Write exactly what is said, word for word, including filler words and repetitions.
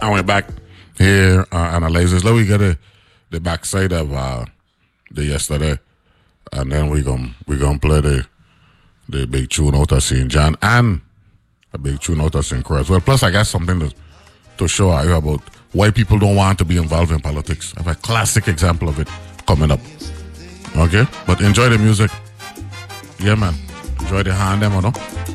And we're back here, uh, analyzers. Let me get the, the backside of uh, the yesterday. And then we're going we gonna play the the big tune out of Saint John and a big tune out of Saint Croix as well. Plus, I got something to, to show you about why people don't want to be involved in politics. I have a classic example of it coming up. Okay? But enjoy the music. Yeah, man. Enjoy the hand, them, you know?